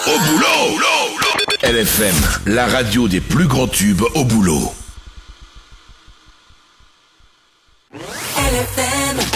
Au boulot! LFM, la radio des plus grands tubes au boulot. LFM.